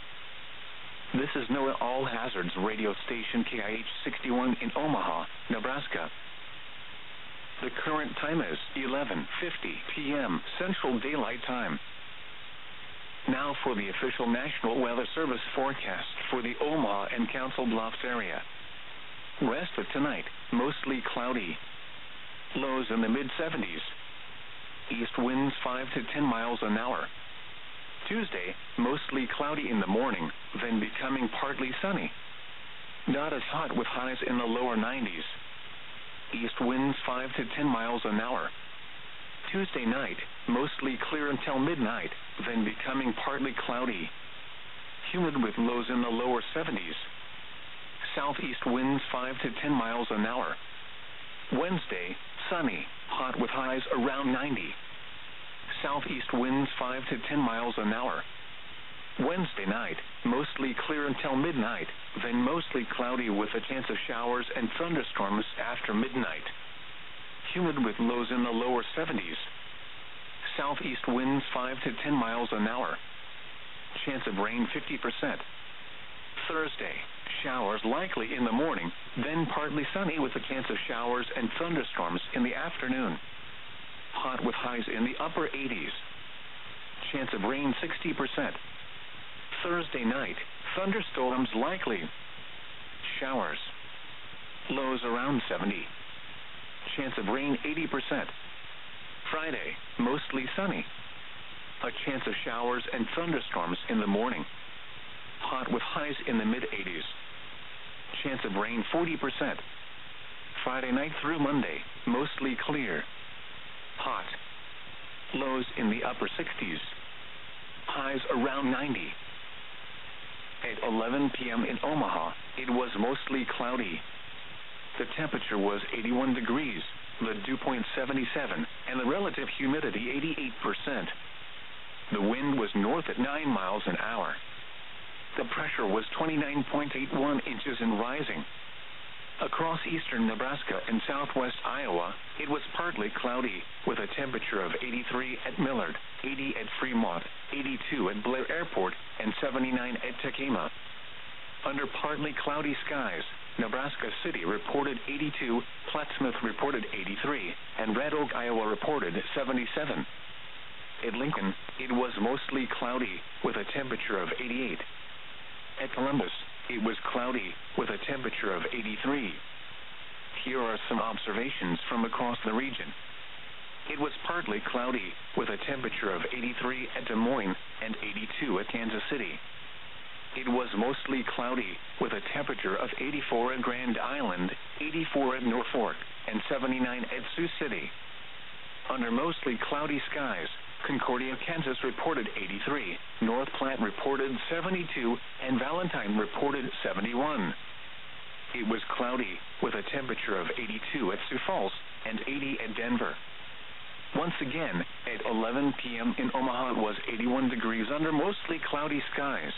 This is NOAA All Hazards radio station K I H sixty-one in Omaha, Nebraska. The current time is eleven fifty p m Central Daylight Time. Now for the official National Weather Service forecast for the Omaha and Council Bluffs area. Rest of tonight, mostly cloudy. Lows in the mid seventies. East winds five to ten miles an hour. Tuesday, mostly cloudy in the morning, then becoming partly sunny. Not as hot with highs in the lower nineties. East winds five to ten miles an hour. Tuesday night, mostly clear until midnight, then becoming partly cloudy. Humid with lows in the lower seventies. Southeast winds five to ten miles an hour. Wednesday, sunny, hot with highs around ninety. Southeast winds five to ten miles an hour. Wednesday night, mostly clear until midnight, then mostly cloudy with a chance of showers and thunderstorms after midnight. Humid with lows in the lower seventies. Southeast winds five to ten miles an hour. Chance of rain fifty percent. Thursday, showers likely in the morning, then partly sunny with a chance of showers and thunderstorms in the afternoon. Hot with highs in the upper eighties. Chance of rain sixty percent. Thursday night, thunderstorms likely. Showers. Lows around seventy. Chance of rain eighty percent. Friday, mostly sunny. A chance of showers and thunderstorms in the morning. Hot with highs in the mid eighties. Chance of rain forty percent. Friday night through Monday, mostly clear. Hot. Lows in the upper sixties. Highs around ninety. At eleven p m in Omaha, it was mostly cloudy. The temperature was eighty-one degrees, the dew point seventy-seven, and the relative humidity eighty-eight percent. The wind was north at nine miles an hour. The pressure was twenty-nine point eight one inches and rising. Across eastern Nebraska and southwest Iowa, it was partly cloudy, with a temperature of eighty-three at Millard, eighty at Fremont, eighty-two at Blair Airport, and seventy-nine at Tekema. Under partly cloudy skies, Nebraska City reported eighty-two, Plattsmouth reported eighty-three, and Red Oak, Iowa reported seventy-seven. At Lincoln, it was mostly cloudy, with a temperature of eighty-eight. At Columbus, it was cloudy, with a temperature of eighty-three. Here are some observations from across the region. It was partly cloudy, with a temperature of eighty-three at Des Moines and eighty-two at Kansas City. It was mostly cloudy, with a temperature of eighty-four at Grand Island, eighty-four at Norfolk, and seventy-nine at Sioux City. Under mostly cloudy skies, Concordia, Kansas reported eighty-three, North Platte reported seventy-two, and Valentine reported seventy-one. It was cloudy, with a temperature of eighty-two at Sioux Falls and eighty at Denver. Once again, at eleven p m in Omaha, it was eighty-one degrees under mostly cloudy skies.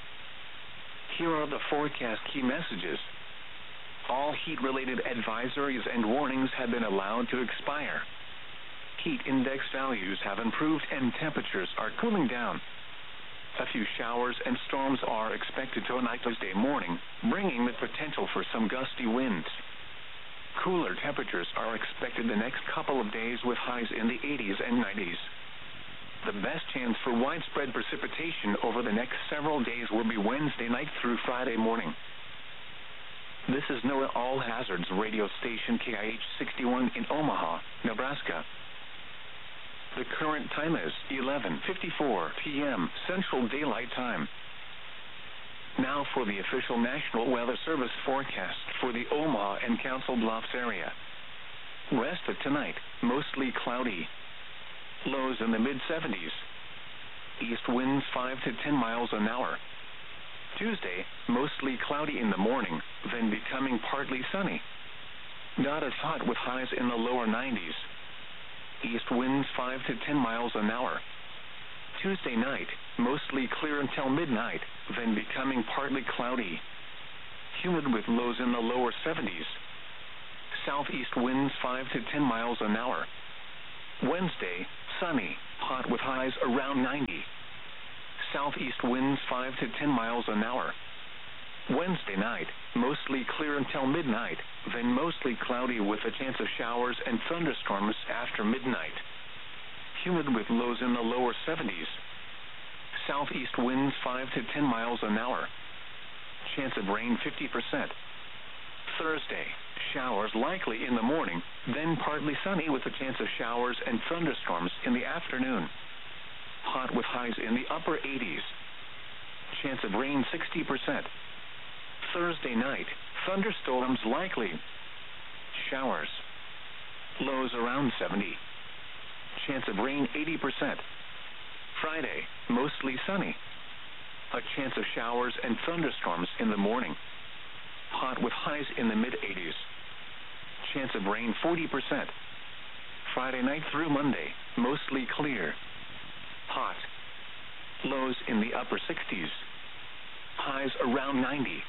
Here are the forecast key messages. All heat-related advisories and warnings have been allowed to expire. Heat index values have improved and temperatures are cooling down. A few showers and storms are expected tonight, Tuesday morning, bringing the potential for some gusty winds. Cooler temperatures are expected the next couple of days with highs in the eighties and nineties. The best chance for widespread precipitation over the next several days will be Wednesday night through Friday morning. This is NOAA All Hazards radio station K I H sixty-one in Omaha, Nebraska. The current time is eleven fifty-four p m Central Daylight Time. Now for the official National Weather Service forecast for the Omaha and Council Bluffs area. Rest of tonight, mostly cloudy. Lows in the mid seventies. East winds five to ten miles an hour. Tuesday, mostly cloudy in the morning, then becoming partly sunny. Not as hot with highs in the lower nineties. East winds five to ten miles an hour. Tuesday night, mostly clear until midnight, then becoming partly cloudy. Humid with lows in the lower seventies. Southeast winds five to ten miles an hour. Wednesday, sunny, hot with highs around ninety. Southeast winds five to ten miles an hour. Wednesday night, mostly clear until midnight, then mostly cloudy with a chance of showers and thunderstorms after midnight. Humid with lows in the lower seventies. Southeast winds five to ten miles an hour. Chance of rain fifty percent. Thursday, showers likely in the morning, then partly sunny with a chance of showers and thunderstorms in the afternoon. Hot with highs in the upper eighties. Chance of rain sixty percent. Thursday night, thunderstorms likely. Showers. Lows around seventy. Chance of rain eighty percent. Friday, mostly sunny. A chance of showers and thunderstorms in the morning. Hot with highs in the mid-eighties. Chance of rain forty percent. Friday night through Monday, mostly clear. Hot. Lows in the upper sixties. Highs around ninety.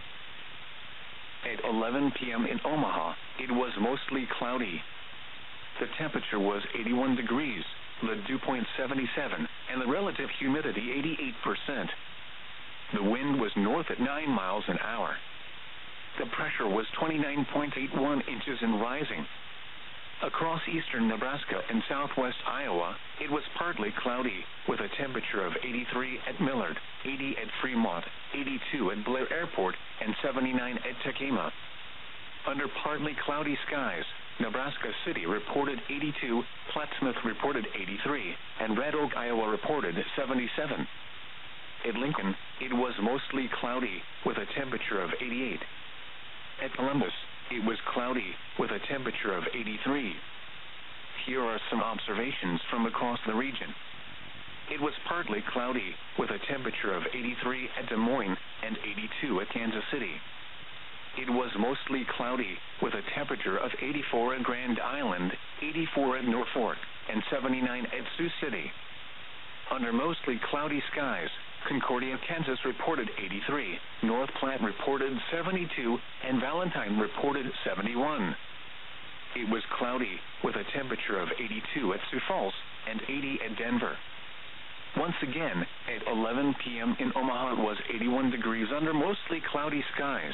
At eleven p.m. in Omaha, it was mostly cloudy. The temperature was eighty-one degrees, the dew point seventy-seven, and the relative humidity eighty-eight percent. The wind was north at nine miles an hour. The pressure was twenty-nine point eight one inches and rising. Across eastern Nebraska and southwest Iowa, it was partly cloudy, with a temperature of eighty-three at Millard, eighty at Fremont, eighty-two at Blair Airport, and seventy-nine at Tacoma. Under partly cloudy skies, Nebraska City reported eighty-two, Plattsmouth reported eighty-three, and Red Oak, Iowa reported seventy-seven. At Lincoln, it was mostly cloudy, with a temperature of eighty-eight. At Columbus, it was cloudy, with a temperature of eighty-three. Here are some observations from across the region. It was partly cloudy, with a temperature of eighty-three at Des Moines and eighty-two at Kansas City. It was mostly cloudy, with a temperature of eighty-four at Grand Island, eighty-four at Norfolk, and seventy-nine at Sioux City. Under mostly cloudy skies, Concordia, Kansas reported eighty-three, North Platte reported seventy-two, and Valentine reported seventy-one. It was cloudy, with a temperature of eighty-two at Sioux Falls and eighty at Denver. Once again, at eleven p.m. in Omaha it was eighty-one degrees under mostly cloudy skies.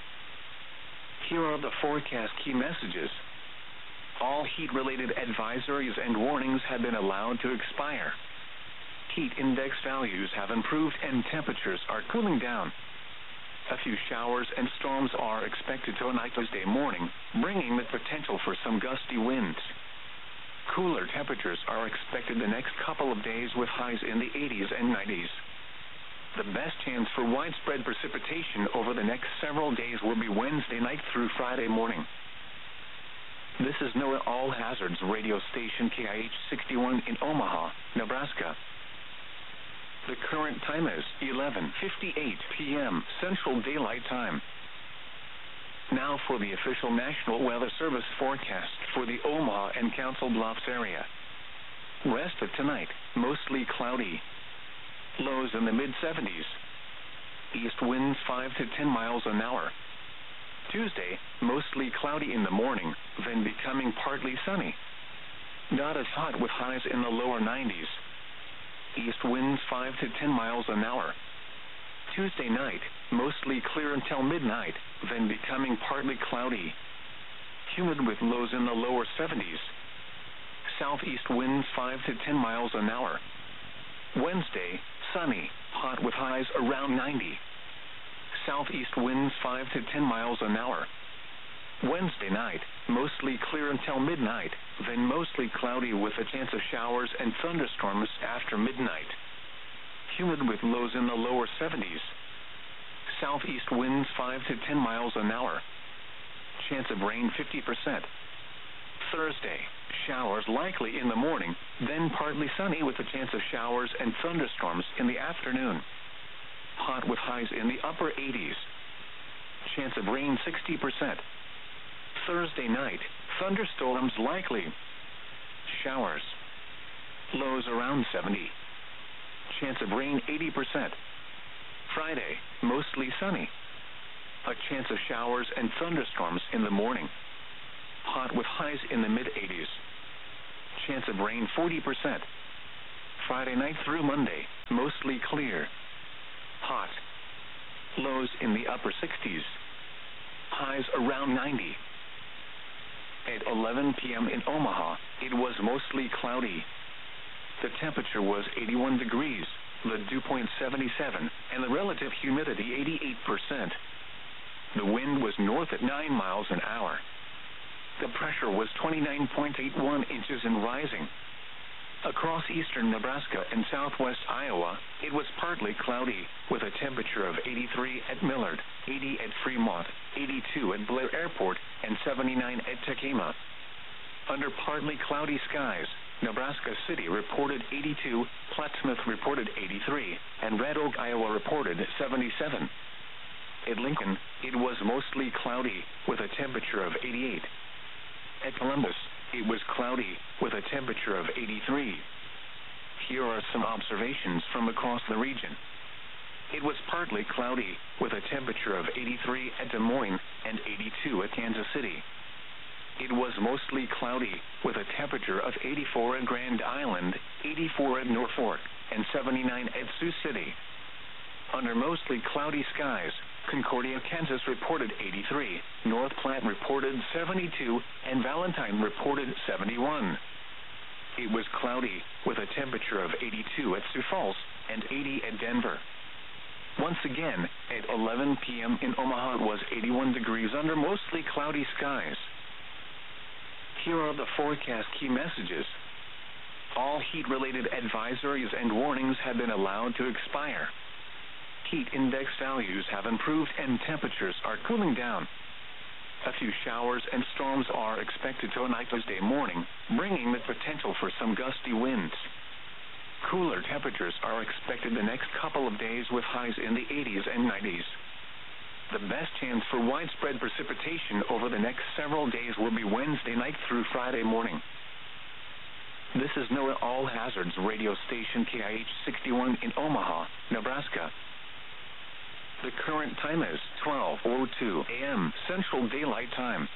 Here are the forecast key messages. All heat-related advisories and warnings have been allowed to expire. Heat index values have improved and temperatures are cooling down. A few showers and storms are expected tonight Tuesday morning, bringing the potential for some gusty winds. Cooler temperatures are expected the next couple of days with highs in the eighties and nineties. The best chance for widespread precipitation over the next several days will be Wednesday night through Friday morning. This is NOAA All Hazards radio station K I H sixty-one in Omaha, Nebraska. The current time is eleven fifty-eight p.m. Central Daylight Time. Now for the official National Weather Service forecast for the Omaha and Council Bluffs area. Rest of tonight, mostly cloudy. Lows in the mid-seventies. East winds five to ten miles an hour. Tuesday, mostly cloudy in the morning, then becoming partly sunny. Not as hot with highs in the lower nineties. East winds five to ten miles an hour. Tuesday night, mostly clear until midnight, then becoming partly cloudy. Humid with lows in the lower seventies. Southeast winds five to ten miles an hour. Wednesday, sunny, hot with highs around ninety. Southeast winds five to ten miles an hour. Wednesday night, mostly clear until midnight, then mostly cloudy with a chance of showers and thunderstorms after midnight. Humid with lows in the lower seventies. Southeast winds five to ten miles an hour. Chance of rain fifty percent. Thursday, showers likely in the morning, then partly sunny with a chance of showers and thunderstorms in the afternoon. Hot with highs in the upper eighties. Chance of rain sixty percent. Thursday night, thunderstorms likely. Showers. Lows around seventy. Chance of rain eighty percent. Friday, mostly sunny. A chance of showers and thunderstorms in the morning. Hot with highs in the mid eighties. Chance of rain forty percent. Friday night through Monday, mostly clear. Hot. Lows in the upper sixties. Highs around ninety. At eleven p.m. in Omaha, it was mostly cloudy. The temperature was eighty-one degrees, the dew point seventy-seven, and the relative humidity eighty-eight percent. The wind was north at nine miles an hour. The pressure was twenty-nine point eight one inches and rising. Across eastern Nebraska and southwest Iowa, it was partly cloudy, with a temperature of eighty-three at Millard, eighty at Fremont, eighty-two at Blair Airport, and seventy-nine at Tekamah. Under partly cloudy skies, Nebraska City reported eighty-two, Plattsmouth reported eighty-three, and Red Oak, Iowa reported seventy-seven. At Lincoln, it was mostly cloudy, with a temperature of eighty-eight. At Columbus, it was cloudy, with a temperature of eighty-three. Here are some observations from across the region. It was partly cloudy, with a temperature of eighty-three at Des Moines and eighty-two at Kansas City. It was mostly cloudy, with a temperature of eighty-four at Grand Island, eighty-four at Norfolk, and seventy-nine at Sioux City. Under mostly cloudy skies, Concordia, Kansas reported eighty-three, North Platte reported seventy-two, and Valentine reported seventy-one. It was cloudy, with a temperature of eighty-two at Sioux Falls and eighty at Denver. Once again, at eleven p.m. in Omaha, it was eighty-one degrees under mostly cloudy skies. Here are the forecast key messages. All heat-related advisories and warnings have been allowed to expire. Heat index values have improved and temperatures are cooling down. A few showers and storms are expected tonight, Tuesday morning, bringing the potential for some gusty winds. Cooler temperatures are expected the next couple of days with highs in the eighties and nineties. The best chance for widespread precipitation over the next several days will be Wednesday night through Friday morning. This is NOAA All Hazards radio station K I H sixty-one in Omaha, Nebraska. The current time is twelve oh two a.m. Central Daylight Time.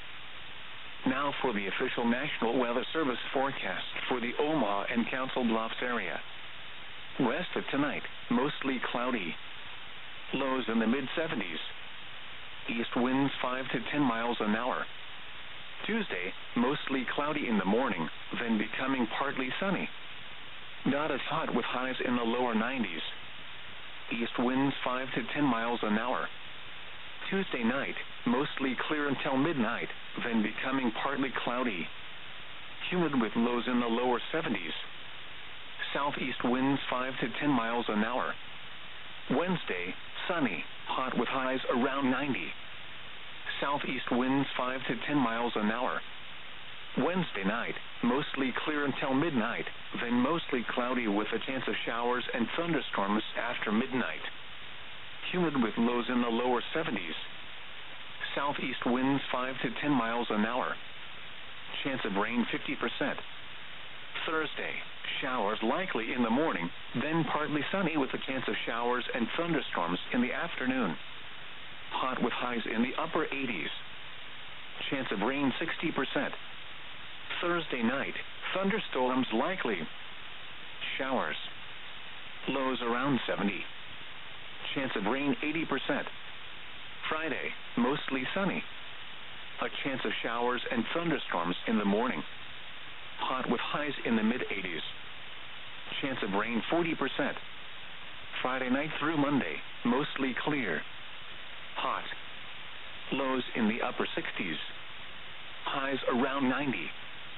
Now for the official National Weather Service forecast for the Omaha and Council Bluffs area. Rest of tonight, mostly cloudy. Lows in the mid seventies. East winds five to ten miles an hour. Tuesday, mostly cloudy in the morning, then becoming partly sunny. Not as hot with highs in the lower nineties. East winds five to ten miles an hour. Tuesday night, mostly clear until midnight, then becoming partly cloudy. Humid with lows in the lower seventies. Southeast winds five to ten miles an hour. Wednesday, sunny, hot with highs around ninety. Southeast winds five to ten miles an hour. Wednesday night, mostly clear until midnight, then mostly cloudy with a chance of showers and thunderstorms after midnight. Humid with lows in the lower seventies. Southeast winds five to ten miles an hour. Chance of rain fifty percent. Thursday, showers likely in the morning, then partly sunny with a chance of showers and thunderstorms in the afternoon. Hot with highs in the upper eighties. Chance of rain sixty percent. Thursday night, thunderstorms likely. Showers. Lows around seventy. Chance of rain eighty percent. Friday, mostly sunny. A chance of showers and thunderstorms in the morning. Hot with highs in the mid eighties. Chance of rain forty percent. Friday night through Monday, mostly clear. Hot. Lows in the upper sixties. Highs around ninety.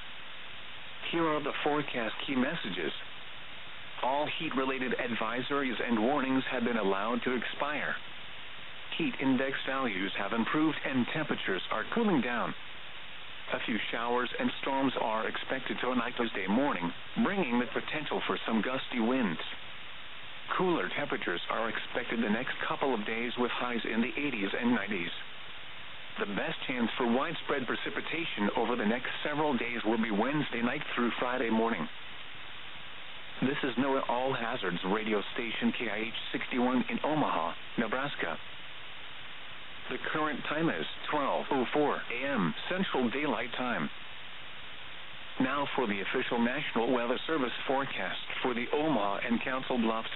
Here are the forecast key messages. All heat-related advisories and warnings have been allowed to expire. Heat index values have improved and temperatures are cooling down. A few showers and storms are expected tonight, Tuesday morning, bringing the potential for some gusty winds. Cooler temperatures are expected the next couple of days with highs in the eighties and nineties. The best chance for widespread precipitation over the next several days will be Wednesday night through Friday morning. This is NOAA All Hazards radio station K I H sixty-one in Omaha, Nebraska. The current time is twelve oh four a.m. Central Daylight Time. Now for the official National Weather Service forecast for the Omaha and Council Bluffs